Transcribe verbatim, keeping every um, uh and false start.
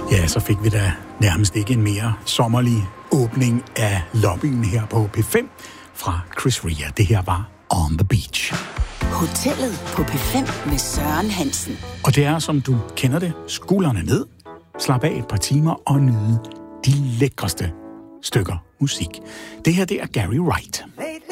Ja, så fik vi da nærmest ikke en mere sommerlig åbning af lobbyen her på P fem fra Chris Rea. Det her var On the Beach. Hotellet på P fem med Søren Hansen. Og det er, som du kender det, skuldrene ned, slap af et par timer og nyde de lækreste stykker musik. Det her, det er Gary Wright. Lately